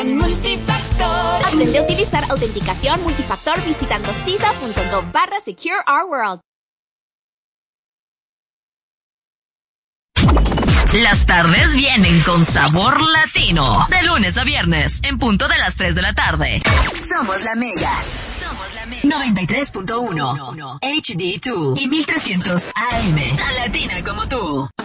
Multifactor. Aprende a utilizar autenticación multifactor visitando cisa.gov/Secure Our World. Las tardes vienen con sabor latino. De lunes a viernes, en punto de las 3 de la tarde. Somos la Mega. 93.1 HD2 y 1300 AM. Tan latina como tú.